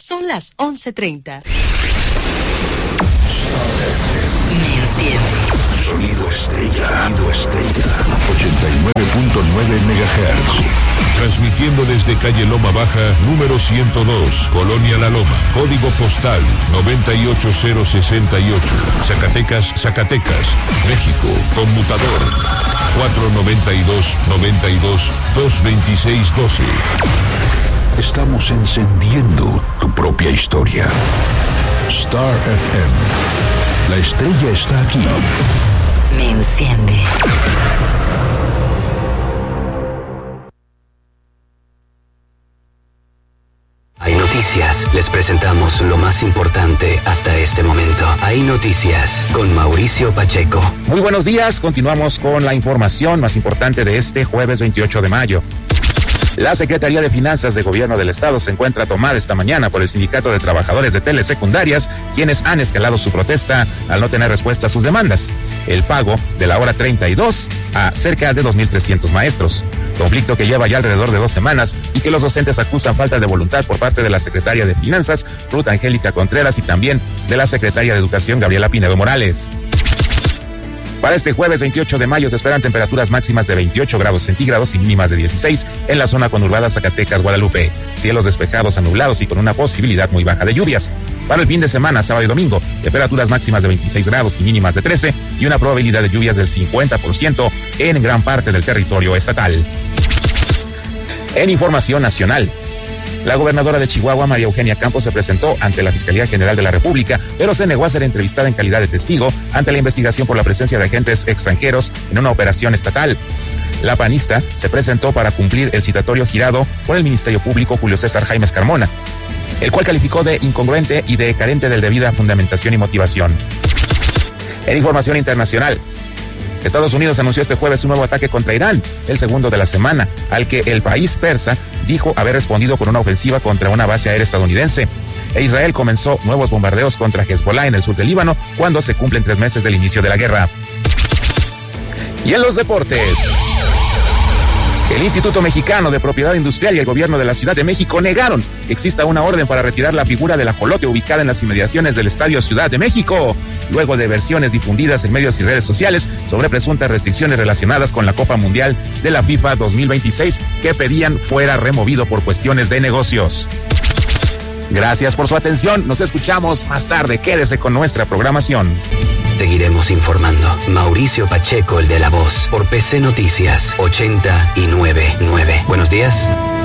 Son las 11:30. Me enciende. Sonido estrella. 89.9 MHz. Transmitiendo desde calle Loma Baja, número 102, Colonia La Loma. Código postal 98068. Zacatecas, México. Conmutador 492-92-226-12. Estamos encendiendo tu propia historia. Star FM. La estrella está aquí. Me enciende. Hay Noticias. Les presentamos lo más importante hasta este momento. Hay Noticias con Mauricio Pacheco. Muy buenos días. Continuamos con la información más importante de este jueves 28 de mayo. La Secretaría de Finanzas de Gobierno del Estado se encuentra tomada esta mañana por el Sindicato de Trabajadores de Telesecundarias, quienes han escalado su protesta al no tener respuesta a sus demandas. El pago de la hora 32 a cerca de 2.300 maestros. Conflicto que lleva ya alrededor de 2 semanas y que los docentes acusan falta de voluntad por parte de la Secretaria de Finanzas, Ruth Angélica Contreras, y también de la Secretaria de Educación, Gabriela Pinedo Morales. Para este jueves 28 de mayo se esperan temperaturas máximas de 28 grados centígrados y mínimas de 16 en la zona conurbada Zacatecas, Guadalupe. Cielos despejados a nublados y con una posibilidad muy baja de lluvias. Para el fin de semana, sábado y domingo, temperaturas máximas de 26 grados y mínimas de 13 y una probabilidad de lluvias del 50% en gran parte del territorio estatal. En información nacional, la gobernadora de Chihuahua, María Eugenia Campos, se presentó ante la Fiscalía General de la República, pero se negó a ser entrevistada en calidad de testigo ante la investigación por la presencia de agentes extranjeros en una operación estatal. La panista se presentó para cumplir el citatorio girado por el Ministerio Público Julio César Jaimes Carmona, el cual calificó de incongruente y de carente de debida fundamentación y motivación. En información internacional, Estados Unidos anunció este jueves un nuevo ataque contra Irán, el segundo de la semana, al que el país persa dijo haber respondido con una ofensiva contra una base aérea estadounidense. Israel comenzó nuevos bombardeos contra Hezbollah en el sur del Líbano cuando se cumplen 3 meses del inicio de la guerra. Y en los deportes, el Instituto Mexicano de Propiedad Industrial y el Gobierno de la Ciudad de México negaron que exista una orden para retirar la figura del ajolote ubicada en las inmediaciones del Estadio Ciudad de México, luego de versiones difundidas en medios y redes sociales sobre presuntas restricciones relacionadas con la Copa Mundial de la FIFA 2026 que pedían fuera removido por cuestiones de negocios. Gracias por su atención. Nos escuchamos más tarde. Quédese con nuestra programación. Seguiremos informando. Mauricio Pacheco, el de La Voz, por PC Noticias 899. Buenos días.